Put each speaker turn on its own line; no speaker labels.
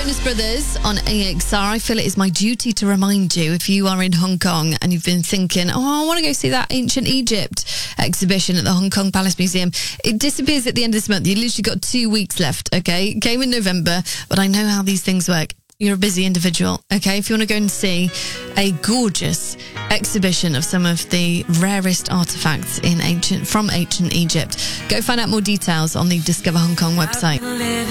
Jonas Brothers on AXR. I feel it is my duty to remind you, if you are in Hong Kong and you've been thinking, I want to go see that ancient Egypt exhibition at the Hong Kong Palace Museum. It disappears at the end of this month. You literally got 2 weeks left, okay? It came in November, but I know how these things work. You're a busy individual, okay? If you want to go and see a gorgeous exhibition of some of the rarest artifacts from ancient Egypt, go find out more details on the Discover Hong Kong website.